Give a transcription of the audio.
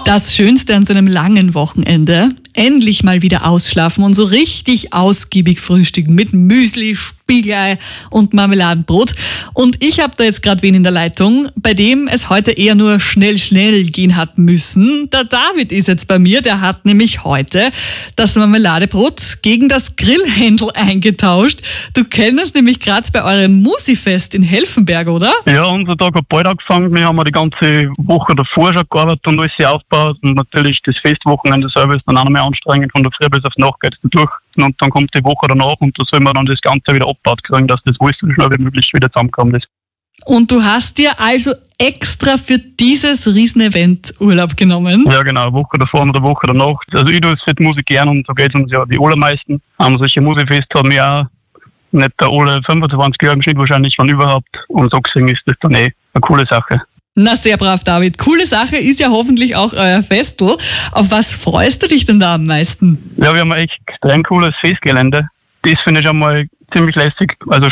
Das Schönste an so einem langen Wochenende, endlich mal wieder ausschlafen und so richtig ausgiebig frühstücken mit Müsli, Spiegelei und Marmeladenbrot. Und ich habe da jetzt gerade wen in der Leitung, bei dem es heute eher nur schnell gehen hat müssen. Der David ist jetzt bei mir, der hat nämlich heute das Marmeladebrot gegen das Grillhändel eingetauscht. Du kennst nämlich gerade bei eurem Musifest in Helfenberg, oder? Ja, unser Tag hat bald angefangen. Wir haben die ganze Woche davor schon gearbeitet und alles aufgebaut. Und natürlich das Festwochenende selber ist dann auch noch mehr anstrengend. Von der Früh bis auf die Nacht geht es durch. Und dann kommt die Woche danach und da soll man dann das Ganze wieder abgebaut kriegen, dass das alles so schnell wie möglich wieder zusammenkommt ist. Und du hast dir also extra für dieses Riesenevent Urlaub genommen? Ja genau, eine Woche davor und eine Woche danach. Also ich tue es für die Musik gern und da geht es uns ja die allermeisten. Solche Musikfest haben wir auch nicht alle 25 Jahre im Schnitt wahrscheinlich, wenn überhaupt. Und so gesehen ist das dann eine coole Sache. Na, sehr brav, David. Coole Sache ist ja hoffentlich auch euer Festel. Auf was freust du dich denn da am meisten? Ja, wir haben ein extrem cooles Festgelände. Das finde ich einmal ziemlich lässig. Also